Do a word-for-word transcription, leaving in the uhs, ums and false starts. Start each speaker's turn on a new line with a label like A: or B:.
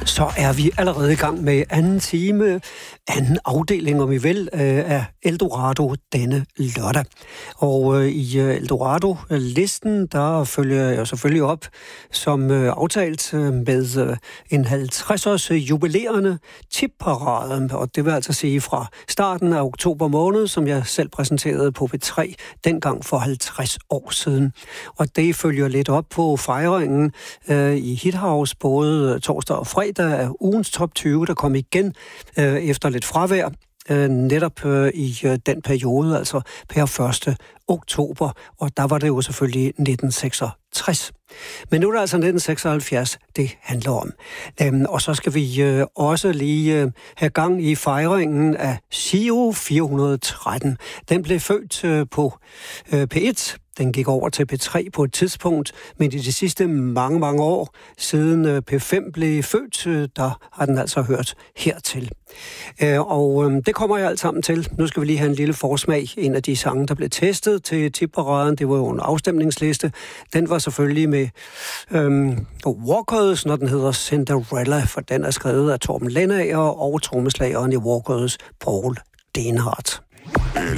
A: Så er vi allerede i gang med anden time, anden afdeling, om I vil, af Eldorado denne lørdag. Og i Eldorado-listen, der følger jeg selvfølgelig op som aftalt med en halvtreds-års jubilerende tipparade. Og det vil altså sige fra starten af oktober måned, som jeg selv præsenterede på P tre, dengang for halvtreds år siden. Og det følger lidt op på fejringen øh, i Hithouse, både torsdag og fredag af ugens top tyve, der kom igen øh, efter lidt fravær. Netop øh, i øh, den periode, altså per første oktober, og der var det jo selvfølgelig nitten seksogtres. Men nu er det altså nitten seksoghalvfjerds, det handler om. Øhm, og så skal vi øh, også lige øh, have gang i fejringen af Giro fire hundrede og tretten. Den blev født øh, på øh, P et. Den gik over til P tre på et tidspunkt, men i de sidste mange, mange år, siden P fem blev født, der har den altså hørt hertil. Og det kommer jeg alt sammen til. Nu skal vi lige have en lille forsmag. En af de sange, der blev testet til tipparaden, det var jo en afstemningsliste. Den var selvfølgelig med øhm, Walkers, når den hedder Cinderella, for den er skrevet af Torben Lennager og trommeslageren i Walkers, Paul Denhardt.